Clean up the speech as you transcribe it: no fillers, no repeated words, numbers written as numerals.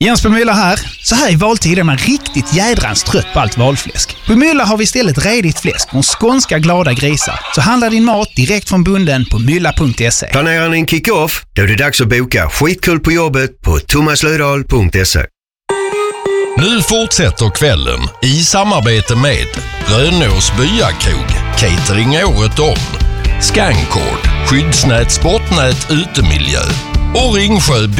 Jens på Mylla här. Så här i valtiden är man riktigt jädrans trött på allt valfläsk. På Mylla har vi istället redigt fläsk från skånska glada grisar. Så handla din mat direkt från bunden på mylla.se. Planerar ni en kick-off? Då är det dags att boka skitkul på jobbet på thomaslödahl.se. Nu fortsätter kvällen i samarbete med Rönås Byakrog, catering året om, Scancord, skyddsnät, sportnät, utemiljö och Ringsjö